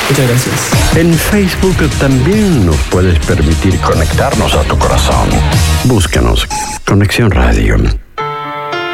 Muchas gracias. En Facebook también nos puedes permitir conectarnos a tu corazón. Búscanos Conexión Radio.